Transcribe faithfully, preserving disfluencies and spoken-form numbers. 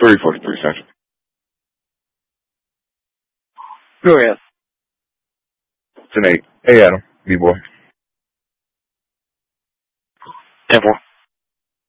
three forty-three Central. Go ahead. It's an eight. Hey, Adam. B-boy. ten four.